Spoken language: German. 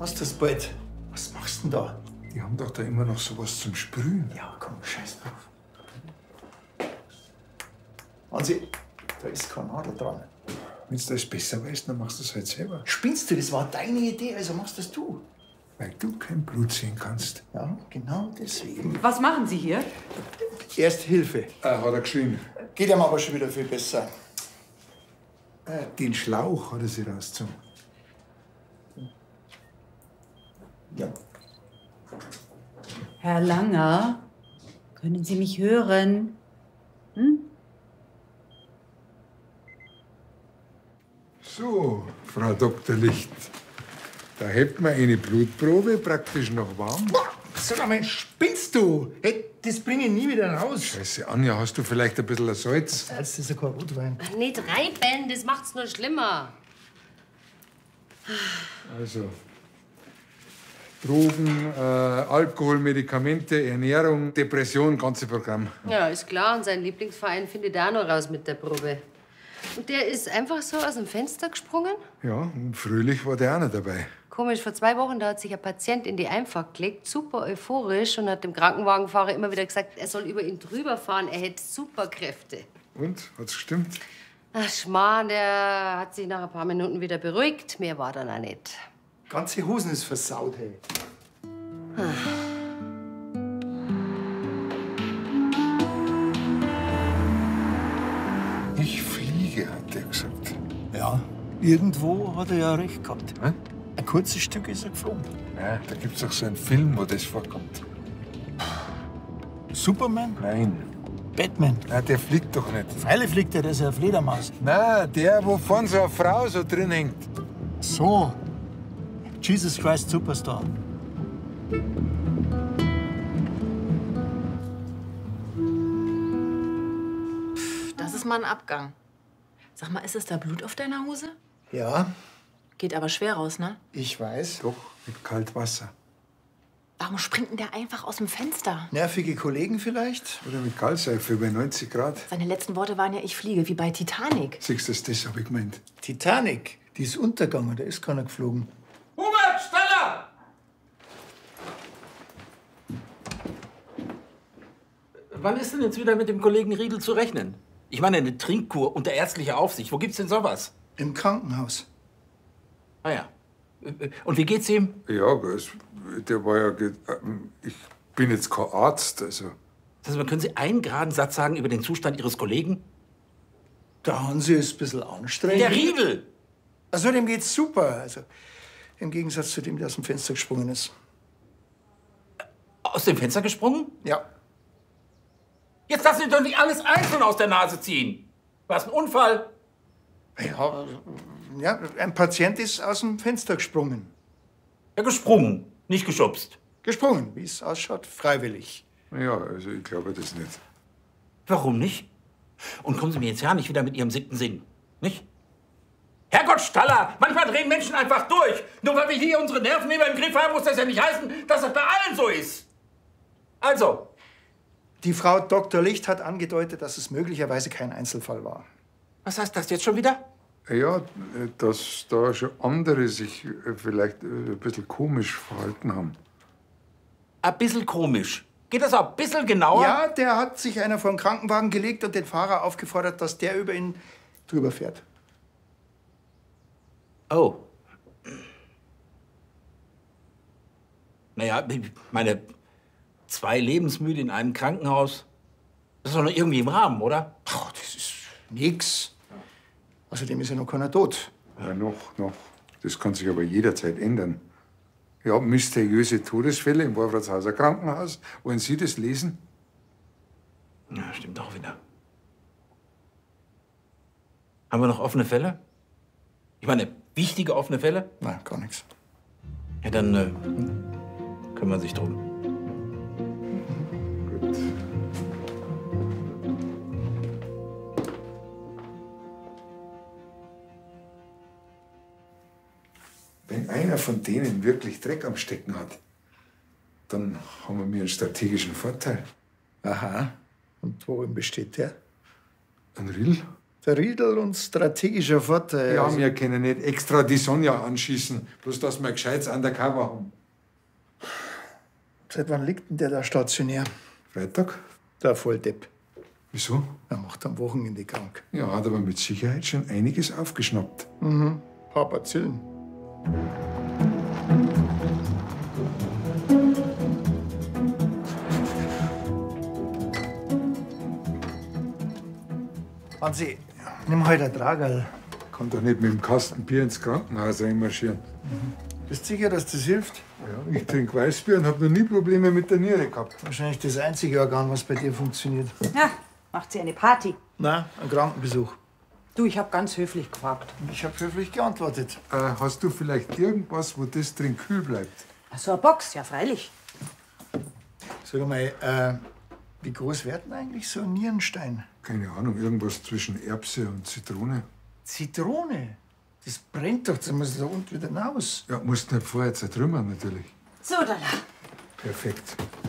Hast du das bald? Was machst du denn da? Die haben doch da immer noch sowas zum Sprühen. Ja, komm, scheiß drauf. Hansi, da ist kein Nadel dran. Wenn du das besser weißt, dann machst du es halt selber. Spinnst du? Das war deine Idee, also machst das du. Weil du kein Blut sehen kannst. Ja, genau deswegen. Was machen Sie hier? Erste Hilfe. Hat er geschrien. Geht ihm aber schon wieder viel besser. Den Schlauch hat er sich rausgezogen. Ja. Herr Langer, können Sie mich hören? So, Frau Dr. Licht. Da hebt man eine Blutprobe praktisch noch warm. Sag einmal, spinnst du? Hey, das bringe ich nie wieder raus. Scheiße, Anja, hast du vielleicht ein bisschen Salz? Salz ist ja kein Rotwein. Ach, nicht reiben, das macht's nur schlimmer. Also, Drogen, Alkohol, Medikamente, Ernährung, Depression, ganze Programm. Ja, ist klar. Und sein Lieblingsverein findet auch noch raus mit der Probe. Und der ist einfach so aus dem Fenster gesprungen? Ja, und fröhlich war der auch noch dabei. Komisch, vor 2 Wochen da hat sich ein Patient in die Einfahrt gelegt, super euphorisch, und hat dem Krankenwagenfahrer immer wieder gesagt, er soll über ihn drüber fahren, er hätte Superkräfte. Und, hat's gestimmt? Ach, Schmarrn, der hat sich nach ein paar Minuten wieder beruhigt. Mehr war dann auch nicht. Ganze Hosen ist versaut, hey. Ich fliege, hat er gesagt. Ja, irgendwo hat er ja recht gehabt. Hä? Ein kurzes Stück ist er geflogen. Ja, da gibt's doch so einen Film, wo das vorkommt. Superman? Nein. Batman? Na, der fliegt doch nicht. Freilich fliegt er, das ist ja eine Fledermaus. Na, der, wo vorne so eine Frau so drin hängt. So. Jesus Christ Superstar. Das ist mal ein Abgang. Sag mal, ist es da Blut auf deiner Hose? Ja, Geht aber schwer raus, ne? ich weiß. Doch, mit Kaltwasser. Warum springt denn der einfach aus dem Fenster? Nervige Kollegen vielleicht? Oder mit Kaltseife bei 90 Grad. Seine letzten Worte waren ja, ich fliege, wie bei Titanic. Siehst du, das hab ich gemeint. Titanic, die ist untergegangen, da ist keiner geflogen. Hubert, schneller! Wann ist denn jetzt wieder mit dem Kollegen Riedel zu rechnen? Ich meine, eine Trinkkur unter ärztlicher Aufsicht. Wo gibt's denn sowas? Im Krankenhaus. Ah ja. Und wie geht's ihm? Ja, der war ja. Ich bin jetzt kein Arzt, also. Also, können Sie einen geraden Satz sagen über den Zustand Ihres Kollegen? Der Hansi ist ein bisschen anstrengend. Der Riedel! Also dem geht's super. Also im Gegensatz zu dem, der aus dem Fenster gesprungen ist. Aus dem Fenster gesprungen? Ja. Jetzt lassen Sie doch nicht alles einzeln aus der Nase ziehen. War es ein Unfall? Ja, ein Patient ist aus dem Fenster gesprungen. Ja, gesprungen, nicht geschubst. Gesprungen, wie es ausschaut, freiwillig. Ja, also ich glaube das nicht. Warum nicht? Und kommen Sie mir jetzt ja nicht wieder mit Ihrem 7. Sinn, nicht? Herrgott Staller, manchmal drehen Menschen einfach durch. Nur weil wir hier unsere Nerven immer im Griff haben, muss das ja nicht heißen, dass das bei allen so ist. Also, Die Frau Dr. Licht hat angedeutet, dass es möglicherweise kein Einzelfall war. was heißt das jetzt schon wieder? Ja, dass da schon andere sich vielleicht ein bisschen komisch verhalten haben. Ein bisschen komisch. Geht das auch ein bisschen genauer? Ja, der hat sich einer vor den Krankenwagen gelegt und den Fahrer aufgefordert, dass der über ihn drüber fährt. Oh. Naja, ich meine, 2 Lebensmüde in einem Krankenhaus, das ist doch noch irgendwie im Rahmen, oder? Ach, das ist nix. Außerdem ist ja noch keiner tot. Ja, noch. Das kann sich aber jederzeit ändern. Ja, mysteriöse Todesfälle im Wolfratshauser Krankenhaus. Wollen Sie das lesen? Ja, stimmt auch wieder. Haben wir noch offene Fälle? Ich meine, wichtige offene Fälle? Nein, gar nichts. Ja, dann kümmern sich drum. Gut. Wenn einer von denen wirklich Dreck am Stecken hat, dann haben wir einen strategischen Vorteil. Aha. Und worin besteht der? Ein Rill? Der Riedel und strategischer Vorteil. Ja, wir können nicht extra die Sonja anschießen, bloß dass wir gescheites Undercover haben. Seit wann liegt denn der da stationär? Freitag? Der Volldepp. Wieso? Er macht am Wochenende krank. Ja, hat aber mit Sicherheit schon einiges aufgeschnappt. Paar Bazillen. Hansi, nimm heute ein Tragerl. Kann doch nicht mit dem Kasten Bier ins Krankenhaus einmarschieren. Bist du sicher, dass das hilft? Ja, ich trinke Weißbier und habe noch nie Probleme mit der Niere gehabt. Wahrscheinlich das einzige Organ, was bei dir funktioniert. Ja, macht sie eine Party? Nein, ein Krankenbesuch. Du, ich hab ganz höflich gefragt. Und ich habe höflich geantwortet. Hast du vielleicht irgendwas, wo das drin kühl bleibt? Ach so, eine Box, ja freilich. Sag mal, wie groß wird denn eigentlich so ein Nierenstein? Keine Ahnung, irgendwas zwischen Erbse und Zitrone. Zitrone? Das brennt doch, das muss da unten wieder raus. Ja, musst nicht vorher zertrümmern natürlich. So, da. Perfekt.